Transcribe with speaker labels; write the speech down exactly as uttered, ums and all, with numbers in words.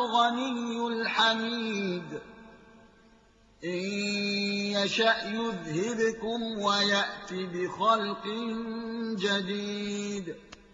Speaker 1: الغني الحميد إن يشأ يذهبكم ويأت بخلق جديد